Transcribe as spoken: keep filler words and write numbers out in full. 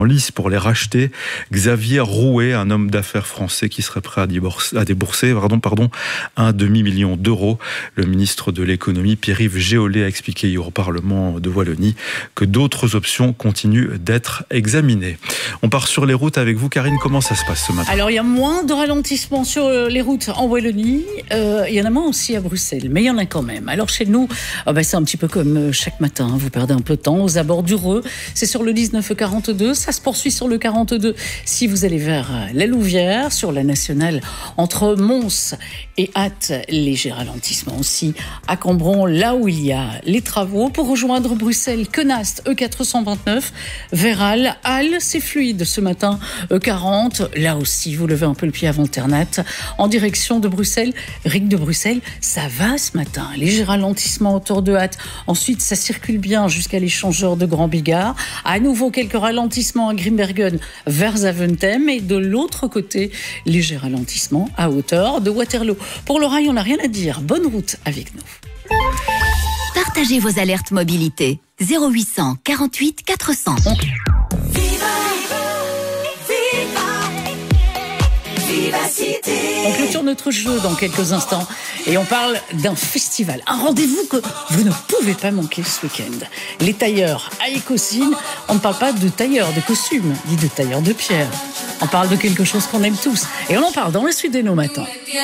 en lice pour les racheter. Xavier Rouet, un homme d'affaires français qui serait prêt à débourser, à débourser pardon, pardon, un demi-million d'euros. Le ministre de l'économie, Pierre-Yves Géolet, a expliqué hier au Parlement de Wallonie que d'autres options continuent d'être examinées. On part sur les routes avec vous, Karine. Comment ça se passe ce matin ? Alors, il y a moins de ralentissement sur les routes en Wallonie. Euh, il y en a moins aussi à Bruxelles, mais il y en a quand même. Alors, chez nous, oh ben, c'est un petit peu comme chaque matin. Vous perdez un peu de temps aux abords du Reux. C'est sur le dix-neuf quarante-deux. Ça se poursuit sur le quarante-deux si vous allez vers la Louvière, sur la nationale entre Mons et Ath. Léger ralentissement aussi à Cambron, là où il y a les travaux. Pour rejoindre Bruxelles, Quenast, E quatre cent vingt-neuf, vers Halle. Halle, c'est fluide ce matin, E quarante. Là aussi, vous levez un peu le pied avant Ternat. En direction de Bruxelles, Ric de Bruxelles, ça va ce matin. Léger ralentissement autour de Ath. Ensuite, ça circule bien jusqu'à l'échangeur de Grand Bigard. À nouveau, quelques ralentissements à Grimbergen vers Zaventem. Et de l'autre côté, léger ralentissement à hauteur de Waterloo. Pour le rail, on n'a rien à dire. Bonne route avec nous. Partagez vos alertes mobilité. zéro huit cent quarante-huit quatre cents. On... On clôture notre jeu dans quelques instants et on parle d'un festival, un rendez-vous que vous ne pouvez pas manquer ce week-end. Les tailleurs à Écosine, on ne parle pas de tailleurs de costumes, ni de tailleurs de pierre. On parle de quelque chose qu'on aime tous et on en parle dans la suite de nos matins.